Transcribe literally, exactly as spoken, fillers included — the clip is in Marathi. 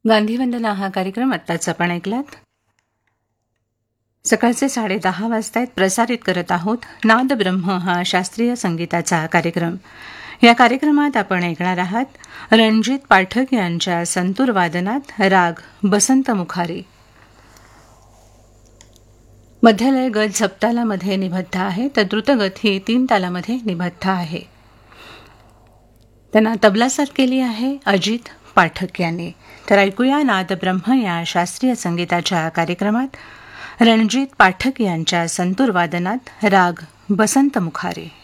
गांधीवंदना हा कार्यक्रम आत्ताच आपण ऐकलात. सकाळचे साडे दहा वाजतायत. प्रसारित करत आहोत नाद ब्रह्म हा शास्त्रीय संगीताचा कार्यक्रम. या कार्यक्रमात आपण ऐकणार आहात रणजित पाठक यांच्या संतूर वादनात राग बसंत मुखारी. मध्यलय गत सप्तालामध्ये निबद्ध आहे, तर द्रुतगत ही तीन तालामध्ये निबद्ध आहे. त्यांना तबला साथ केली आहे अजित पाठक यांनी. तर ऐकूया नाद ब्रह्म या शास्त्रीय संगीताच्या कार्यक्रमात रणजित पाठक यांच्या संतूर वादनात राग बसंत मुखारी.